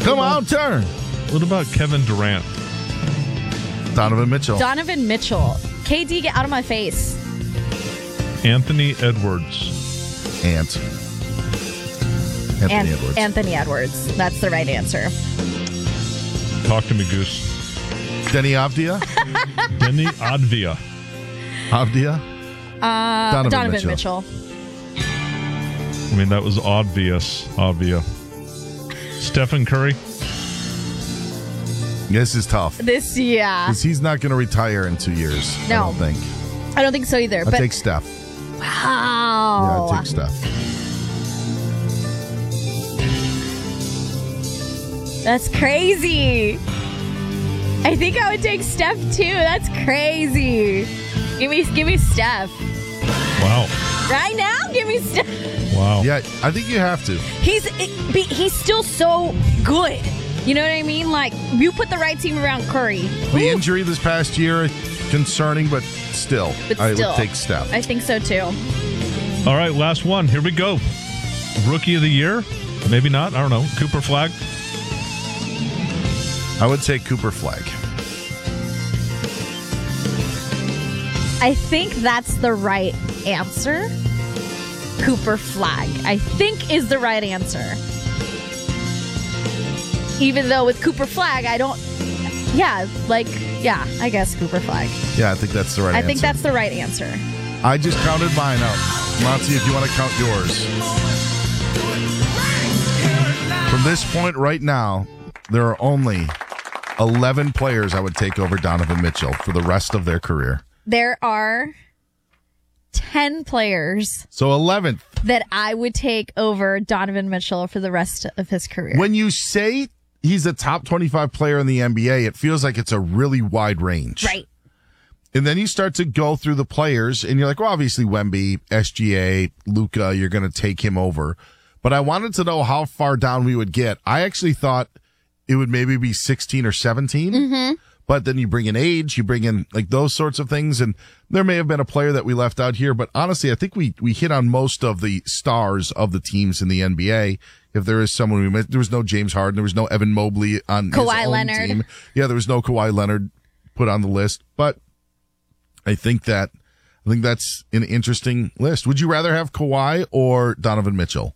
Come on, turn. What about Kevin Durant? Donovan Mitchell. Donovan Mitchell. KD, get out of my face. Anthony Edwards. Anthony Edwards. Anthony Edwards. That's the right answer. Talk to me, Goose. Denny Avdia. Denny Advia. Avdia. Donovan Mitchell. I mean, that was obvious. Stephen Curry. This is tough. Yeah. Because he's not going to retire in 2 years. No. I don't think. I don't think so either. I'll but take Steph. wow. Yeah, I'll take Steph. That's crazy. I think I would take Steph too. That's crazy. Give me Steph. Wow. Right now, give me Steph. Wow. Yeah, I think you have to. He's still so good. You know what I mean? Like, you put the right team around Curry. The injury this past year, concerning, but still. I would take Steph. I think so too. All right, last one. Here we go. Rookie of the year? Maybe not. I don't know. Cooper Flag? I would take Cooper Flag. I think that's the right answer. Cooper Flag, I think, is the right answer. Even though with Cooper Flag, I don't... Yeah, I guess Cooper Flag. Yeah, I think that's the right answer. I think that's the right answer. I just counted mine out. Monty, if you want to count yours. From this point right now, there are only 11 players I would take over Donovan Mitchell for the rest of their career. There are 10 players. So 11th. That I would take over Donovan Mitchell for the rest of his career. When you say he's a top 25 player in the NBA, it feels like it's a really wide range. Right. And then you start to go through the players, and you're like, well, obviously Wemby, SGA, Luka, you're going to take him over. But I wanted to know how far down we would get. I actually thought it would maybe be 16 or 17. Mm-hmm. But then you bring in age, you bring in like those sorts of things. And there may have been a player that we left out here. But honestly, I think we hit on most of the stars of the teams in the NBA. If there is someone we missed, there was no James Harden. There was no Evan Mobley on his own Leonard team. Yeah, there was no Kawhi Leonard put on the list. But I think that's an interesting list. Would you rather have Kawhi or Donovan Mitchell?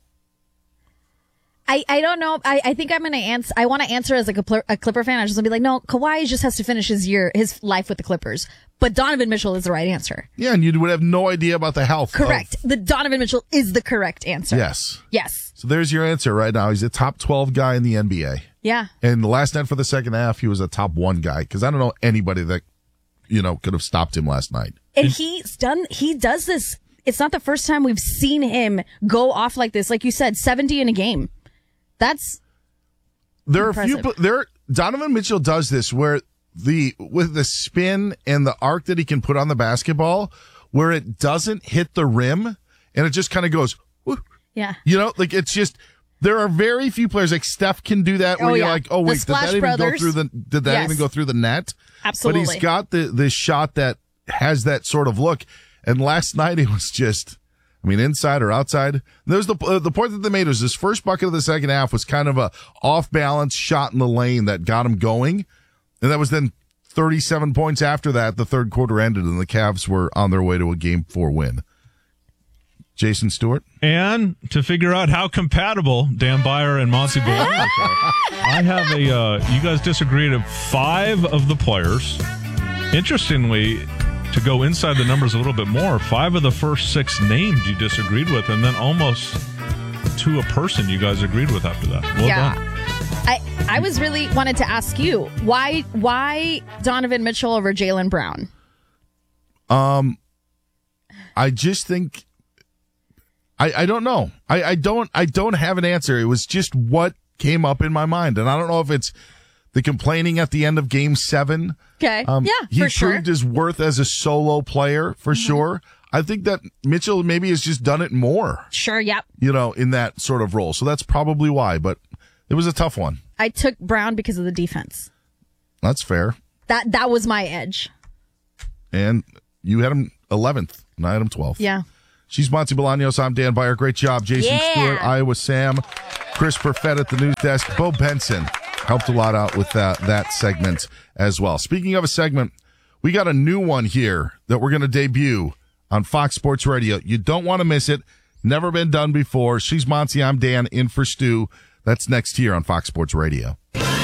I don't know. I think I'm going to answer. I want to answer as like a Clipper fan. I just want to be like, no, Kawhi just has to finish his life with the Clippers. But Donovan Mitchell is the right answer. Yeah, and you would have no idea about the health. Correct. The Donovan Mitchell is the correct answer. Yes. Yes. So there's your answer right now. He's a top 12 guy in the NBA. Yeah. And the last night for the second half, he was a top 1 guy because I don't know anybody that, could have stopped him last night. And he does this. It's not the first time we've seen him go off like this. Like you said, 70 in a game. That's impressive. Donovan Mitchell does this where with the spin and the arc that he can put on the basketball, where it doesn't hit the rim and it just kind of goes, whoo. Yeah. It's just, there are very few players like Steph can do that where you're like, oh wait, did that even go through the net? Absolutely. But he's got the shot that has that sort of look. And last night it was just, inside or outside. There's the point that they made was this first bucket of the second half was kind of a off balance shot in the lane that got him going. And that was then 37 points after that. The third quarter ended and the Cavs were on their way to a Game 4 win. Jason Stewart. And to figure out how compatible Dan Byer and Monty Bolaños are, I have you guys disagreed of 5 of the players. Interestingly, to go inside the numbers a little bit more, 5 of the first 6 named you disagreed with, and then almost to a person you guys agreed with after that. Well done. I was really wanted to ask you why Donovan Mitchell over Jaylen Brown? I just think I don't know. I don't have an answer. It was just what came up in my mind, and I don't know if it's the complaining at the end of Game 7. Okay. He for sure. proved his worth as a solo player for sure. I think that Mitchell maybe has just done it more. Sure. Yep. In that sort of role. So that's probably why. But it was a tough one. I took Brown because of the defense. That's fair. That was my edge. And you had him 11th, and I had him 12th. Yeah. She's Monty Bolaños. I'm Dan Byer. Great job, Jason Stewart, Iowa Sam. Chris Perfett at the news desk. Bo Benson helped a lot out with that segment as well. Speaking of a segment, we got a new one here that we're going to debut on Fox Sports Radio. You don't want to miss it. Never been done before. She's Monty. I'm Dan, in for Stu. That's next here on Fox Sports Radio.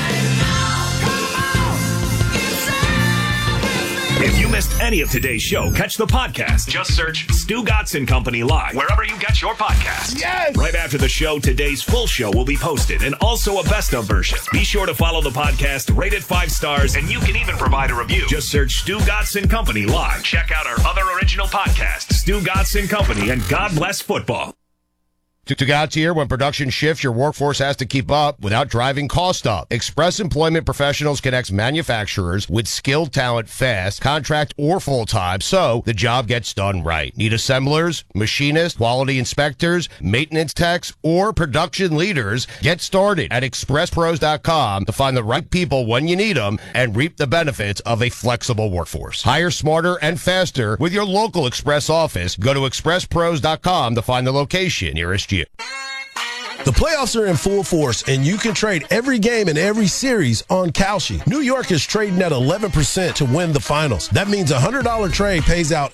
If you missed any of today's show, catch the podcast. Just search Stu Gotson Company Live wherever you get your podcasts. Yes! Right after the show, today's full show will be posted and also a best of version. Be sure to follow the podcast, rate it 5 stars, and you can even provide a review. Just search Stu Gotson Company Live. Check out our other original podcasts, Stu Gotson Company and God Bless Football. To God's here, when production shifts, your workforce has to keep up without driving cost up. Express Employment Professionals connects manufacturers with skilled talent fast, contract or full-time, so the job gets done right. Need assemblers, machinists, quality inspectors, maintenance techs, or production leaders? Get started at expresspros.com to find the right people when you need them and reap the benefits of a flexible workforce. Hire smarter and faster with your local Express office. Go to expresspros.com to find the location nearest you. The playoffs are in full force, and you can trade every game in every series on Kalshi. New York is trading at 11% to win the finals. That means a $100 trade pays out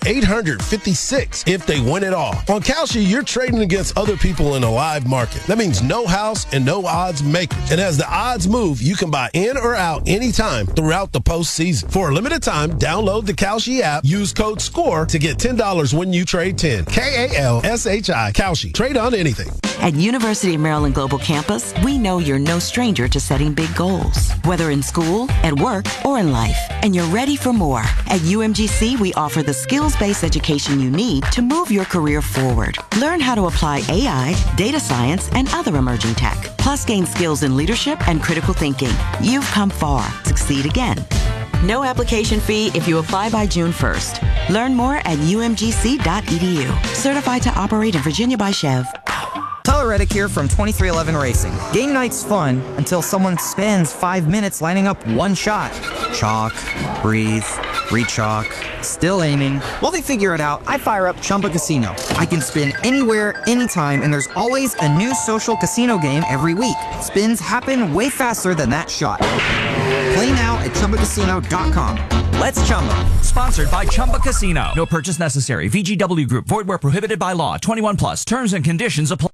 $856 if they win it all. On Kalshi, you're trading against other people in a live market. That means no house and no odds makers. And as the odds move, you can buy in or out anytime throughout the postseason. For a limited time, download the Kalshi app, use code SCORE to get $10 when you trade 10. Kalshi. Kalshi. Trade on anything. At University of Maryland Global Campus, we know you're no stranger to setting big goals, whether in school, at work, or in life, and you're ready for more. At UMGC, we offer the skills-based education you need to move your career forward. Learn how to apply AI, data science, and other emerging tech, plus gain skills in leadership and critical thinking. You've come far. Succeed again. No application fee if you apply by June 1st. Learn more at umgc.edu. Certified to operate in Virginia by Chev. Tyler Reddick here from 2311 Racing. Game night's fun until someone spends 5 minutes lining up one shot. Chalk, breathe, re-chalk, still aiming. While they figure it out, I fire up Chumba Casino. I can spin anywhere, anytime, and there's always a new social casino game every week. Spins happen way faster than that shot. Play now at ChumbaCasino.com. Let's Chumba. Sponsored by Chumba Casino. No purchase necessary. VGW Group. Void where prohibited by law. 21 plus. Terms and conditions apply.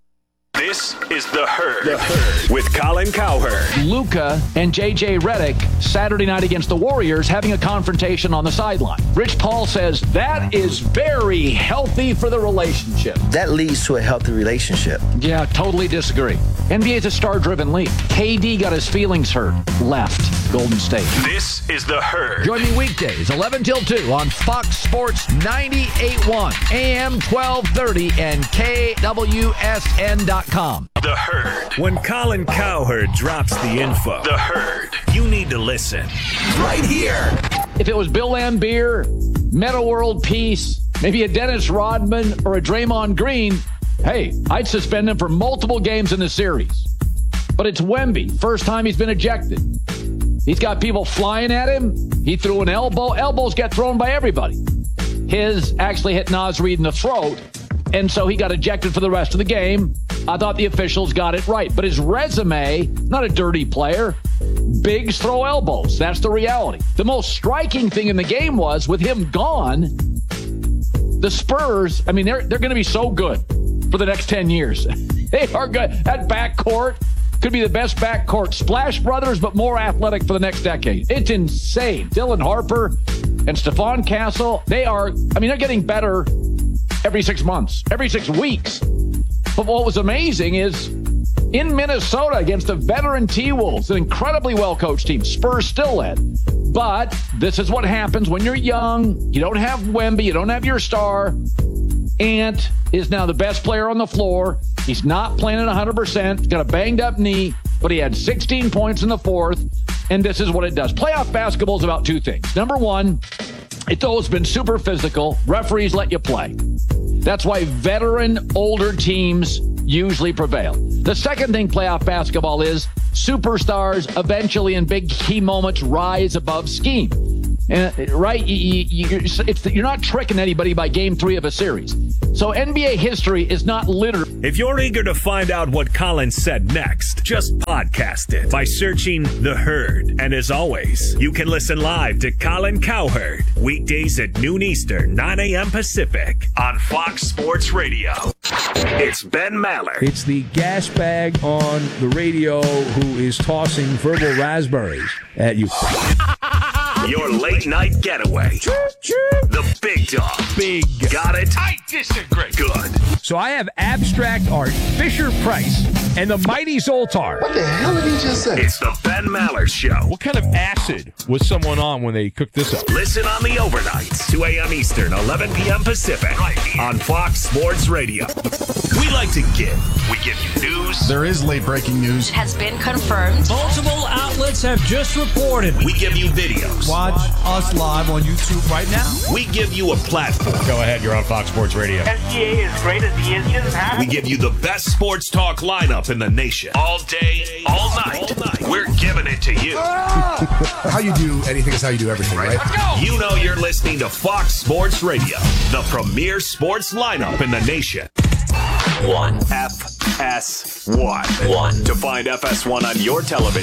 This is The Herd, with Colin Cowherd. Luka and J.J. Redick Saturday night against the Warriors having a confrontation on the sideline. Rich Paul says that is very healthy for the relationship. That leads to a healthy relationship. Yeah, totally disagree. NBA is a star-driven league. KD got his feelings hurt. Left Golden State. This is The Herd. Join me weekdays, 11 till 2 on Fox Sports 98.1, AM 1230, and KWSN.com. The Herd. When Colin Cowherd drops the info, The Herd, you need to listen. Right here. If it was Bill Laimbeer, Metta World Peace, maybe a Dennis Rodman or a Draymond Green, hey, I'd suspend him for multiple games in the series. But it's Wemby. First time he's been ejected. He's got people flying at him. He threw an elbow. Elbows get thrown by everybody. His actually hit Naz Reid in the throat. And so he got ejected for the rest of the game. I thought the officials got it right. But his resume, not a dirty player. Bigs throw elbows. That's the reality. The most striking thing in the game was, with him gone, the Spurs, I mean, they're going to be so good for the next 10 years. They are good. That backcourt could be the best backcourt. Splash Brothers, but more athletic for the next decade. It's insane. Dylan Harper and Stephon Castle, they're getting better every 6 months, every 6 weeks. But what was amazing is in Minnesota against the veteran T-Wolves, an incredibly well-coached team, Spurs still led. But this is what happens when you're young. You don't have Wemby. You don't have your star. Ant is now the best player on the floor. He's not playing at 100%. He's got a banged-up knee, but he had 16 points in the fourth. And this is what it does. Playoff basketball is about 2 things. Number one, it's always been super physical. Referees let you play. That's why veteran, older teams usually prevail. The second thing playoff basketball is superstars eventually in big key moments rise above scheme. right? You're not tricking anybody by game 3 of a series. So NBA history is not littered. If you're eager to find out what Colin said next, just podcast it by searching The Herd. And as always, you can listen live to Colin Cowherd weekdays at noon Eastern, 9 a.m. Pacific on Fox Sports Radio. It's Ben Maller. It's the gas bag on the radio who is tossing verbal raspberries at you. Your late night getaway. The big dog. Big. Got it? I disagree. Good. So I have abstract art, Fisher-Price, and the mighty Zoltar. What the hell did he just say? It's the Ben Maller Show. What kind of acid was someone on when they cooked this up? Listen on the overnights, 2 a.m. Eastern, 11 p.m. Pacific, right here on Fox Sports Radio. We like to give. We give you news. There is late breaking news. Has been confirmed. Multiple outlets have just reported. We give you videos. Watch us live on YouTube right now. We give you a platform. Go ahead, you're on Fox Sports Radio. SGA as great as he is, we give you the best sports talk lineup in the nation. All day, all night. We're giving it to you. How you do anything is how you do everything, right? Let's go. You know you're listening to Fox Sports Radio, the premier sports lineup in the nation. 1. FS1. To find FS1 on your television,